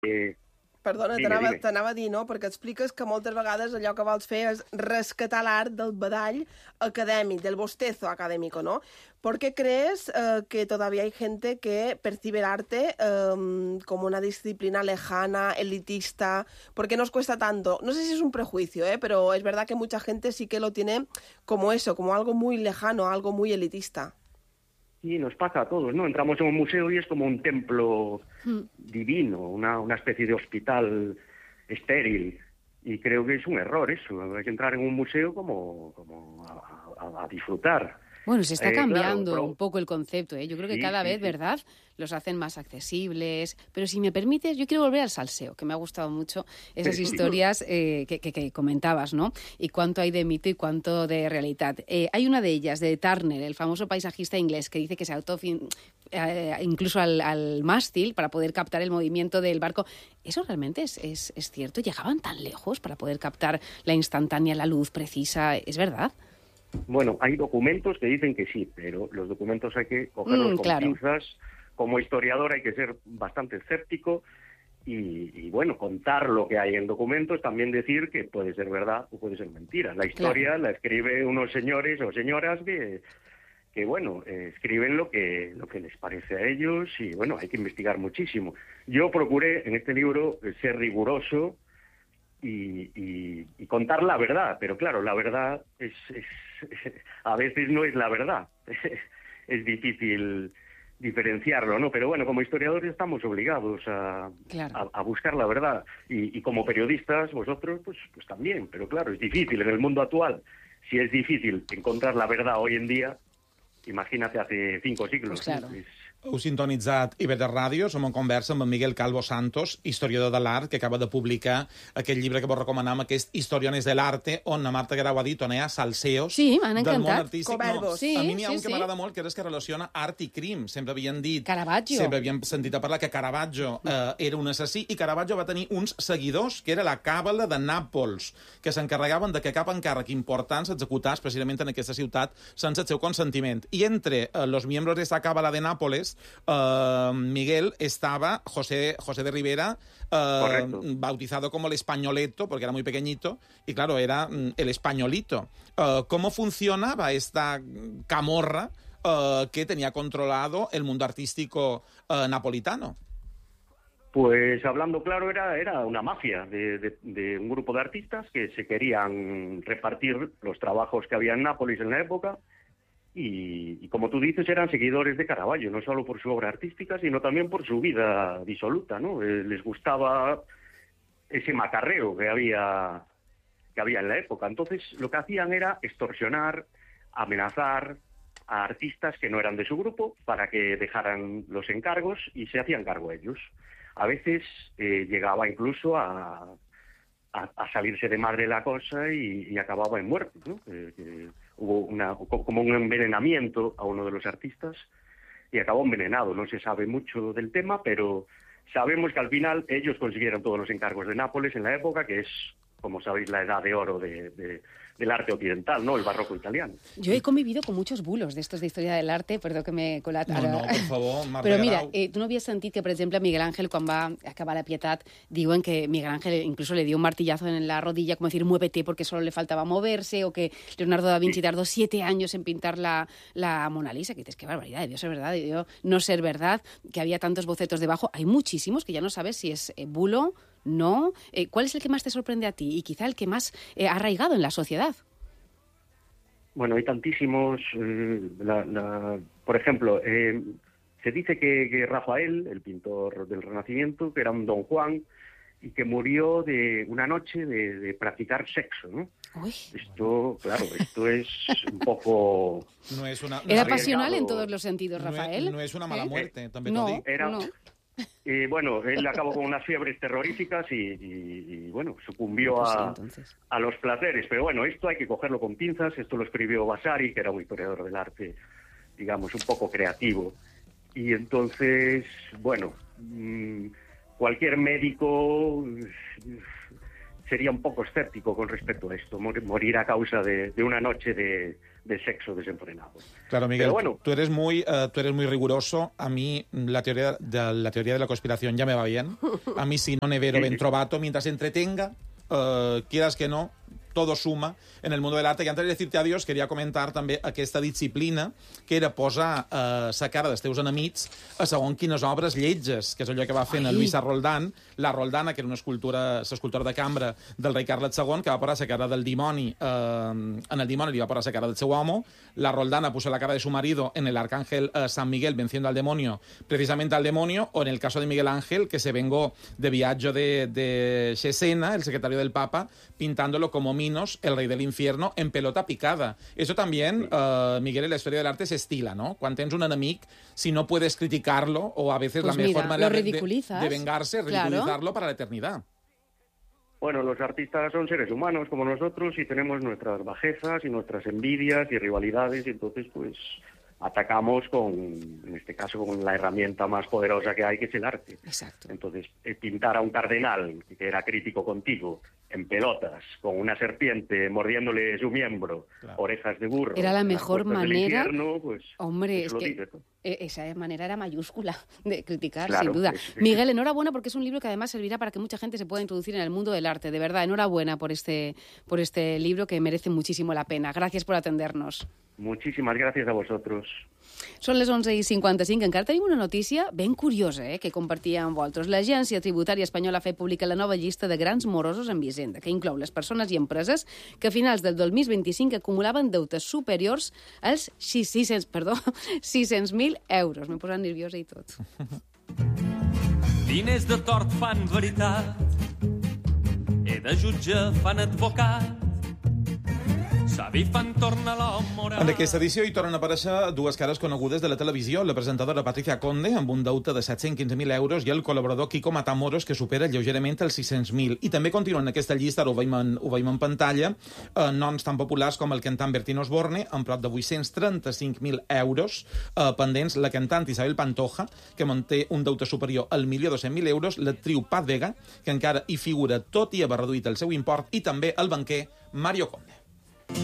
Perdona, Dime. t'anava a dir, no? Perquè expliques que moltes vegades allò que vols fer és rescatar l'art del badall acadèmic, del bostezo académico, ¿no? ¿Por qué crees que todavía hay gente que percibe el arte como una disciplina lejana, elitista? ¿Por qué nos cuesta tanto? No sé si es un prejuicio, pero es verdad que mucha gente sí que lo tiene como eso, como algo muy lejano, algo muy elitista. Sí, nos pasa a todos, ¿no? Entramos en un museo y es como un templo divino, una especie de hospital estéril. Y creo que es un error eso. Hay que entrar en un museo como a disfrutar. Bueno, se está cambiando claro, un poco el concepto, ¿eh? Yo creo que cada vez, sí. ¿verdad?, los hacen más accesibles. Pero si me permites, yo quiero volver al salseo, que me ha gustado mucho esas historias que comentabas, ¿no? Y cuánto hay de mito y cuánto de realidad. Hay una de ellas, de Turner, el famoso paisajista inglés, que dice que se incluso al mástil para poder captar el movimiento del barco. ¿Eso realmente es cierto? ¿Llegaban tan lejos para poder captar la instantánea, la luz precisa? ¿Es verdad? Bueno, hay documentos que dicen que sí, pero los documentos hay que cogerlos con pinzas. Como historiador hay que ser bastante escéptico y, bueno, contar lo que hay en documentos, también decir que puede ser verdad o puede ser mentira. La historia la escribe unos señores o señoras que bueno, escriben lo que les parece a ellos y, bueno, hay que investigar muchísimo. Yo procuré en este libro ser riguroso y contar la verdad, pero claro, la verdad es a veces no es la verdad. Es difícil diferenciarlo, ¿no? Pero bueno, como historiadores estamos obligados a buscar la verdad y como periodistas vosotros pues también, pero claro, es difícil en el mundo actual. Si es difícil encontrar la verdad hoy en día, imagínate hace 5 siglos. Pues claro. Heu sintonitzat Iberia Ràdio, som en conversa amb en Miguel Calvo Santos, historiador de l'art, que acaba de publicar aquest llibre que vos recomanam, aquest Historiones de l'Arte, on a Marta Guerau ha dit on hi ha salseos del món artístic. No, sí, a mi n'hi ha un que sí. m'agrada molt, que és que relaciona art i crim. Sempre havien dit... Caravaggio. Sempre havíem sentit a parlar que Caravaggio era un assassí, i Caravaggio va tenir uns seguidors, que era la càbala de Nàpols, que s'encarregaven de que cap encàrrec important s'executàs precisament en aquesta ciutat sense el seu consentiment. I entre los miembros de esta càbala de Nápoles, Miguel, estaba José de Rivera, bautizado como el Españoleto, porque era muy pequeñito, y claro, era el Españolito. ¿Cómo funcionaba esta camorra que tenía controlado el mundo artístico napolitano? Pues hablando claro, era una mafia de un grupo de artistas que se querían repartir los trabajos que había en Nápoles en la época. Y como tú dices, eran seguidores de Caravaggio, no solo por su obra artística, sino también por su vida disoluta, ¿no? Les gustaba ese macarreo que había en la época. Entonces, lo que hacían era extorsionar, amenazar a artistas que no eran de su grupo para que dejaran los encargos y se hacían cargo ellos. A veces llegaba incluso a salirse de madre la cosa y acababa en muerte, ¿no? Hubo como un envenenamiento a uno de los artistas y acabó envenenado. No se sabe mucho del tema, pero sabemos que al final ellos consiguieron todos los encargos de Nápoles en la época, que es, como sabéis, la edad de oro del arte occidental, ¿no? El barroco italiano. Yo he convivido con muchos bulos de estos de historia del arte, perdó que me colat ara. No, per favor, Marta Però mira, Guerau. tu no havies sentit que, per exemple, Miguel Ángel, quan va acabar la Pietat, diuen que Miguel Ángel incluso le dio un martillazo en la rodilla, como decir, muévete, porque solo le faltaba moverse, o que Leonardo da Vinci tardó 7 años en pintar la Mona Lisa, que dices, qué barbaridad, debió ser verdad, debió no ser verdad, que había tantos bocetos debajo. Hay muchísimos que ya no sabes si es bulo, no. ¿Cuál es el que más te sorprende a ti y quizá el que más ha arraigado en la sociedad? Bueno, hay tantísimos. Por ejemplo, se dice que Rafael, el pintor del Renacimiento, que era un Don Juan y que murió de una noche de practicar sexo, ¿no? Uy. Esto es un poco... No és una... Era pasional en todos los sentidos, No Rafael. no és una mala muerte, també No. t'ho dic. No. Y bueno, él acabó con unas fiebres terroríficas y bueno, sucumbió a los placeres. Pero bueno, esto hay que cogerlo con pinzas. Esto lo escribió Vasari, que era un historiador del arte, digamos, un poco creativo. Y entonces, bueno, cualquier médico sería un poco escéptico con respecto a esto, morir a causa de una noche de sexo desenfrenado. Claro, Miguel, pero bueno, tú eres muy riguroso. A mí la teoría de la conspiración ya me va bien. A mí si non è vero ben trovato, mientras entretenga, quieras que no, todo suma en el mundo del arte. I antes de decirte adiós, queria comentar també aquesta disciplina que era posar la cara dels teus enemics a segons quines obres lletges, que és allò que va fent a Luisa Roldán, la Roldana, que era l'escultora de cambra del rei Carles II, que va posar la cara del dimoni, en el dimoni li va posar la cara del seu home, la Roldana puso la cara de su marido en el arcángel San Miguel venciendo al demonio, precisamente al demonio, o en el caso de Miguel Ángel, que se vengó de Viaggio de Cesena, el secretario del Papa, pintándolo como Minos, el rey del infierno, en pelota picada. Eso también, Miguel, en la historia del arte se estila, ¿no? Cuando tienes un enemic, si no puedes criticarlo, o a veces pues la mejor manera de vengarse es ridiculizarlo para la eternidad. Bueno, los artistas son seres humanos como nosotros y tenemos nuestras bajezas y nuestras envidias y rivalidades, y entonces pues atacamos en este caso, con la herramienta más poderosa que hay, que es el arte. Exacto. Entonces, pintar a un cardenal que era crítico contigo, en pelotas, con una serpiente mordiéndole su miembro, orejas de burro... Era la mejor manera... Infierno, pues, hombre, es que esa manera era mayúscula de criticar, claro, sin duda. Miguel, enhorabuena, porque es un libro que además servirá para que mucha gente se pueda introducir en el mundo del arte. De verdad, enhorabuena por este libro, que merece muchísimo la pena. Gracias por atendernos. Muchísimas gracias a vosotros. Són les 11:55. Encara tenim una notícia ben curiosa que compartia amb vosaltres. L'Agència Tributària Espanyola ha fet pública la nova llista de grans morosos amb Hisenda, que inclou les persones i empreses que a finals del 2025 acumulaven deutes superiors als 600.000 euros. M'he posat nerviosa i tot. Diners de tort fan veritat, de jutge fan advocat, en aquesta edició hi tornen a aparèixer dues cares conegudes de la televisió, la presentadora Patricia Conde, amb un deute de 715.000 euros, i el col·laborador Quico Matamoros, que supera lleugerament els 600.000. I també continuen en aquesta llista, ara ho veiem en pantalla, noms tan populars com el cantant Bertín Osborne, amb prop de 835.000 euros pendents, la cantant Isabel Pantoja, que manté un deute superior al 1.200.000 euros, l'actriu Paz Vega, que encara hi figura tot i haver reduït el seu import, i també el banquer Mario Conde.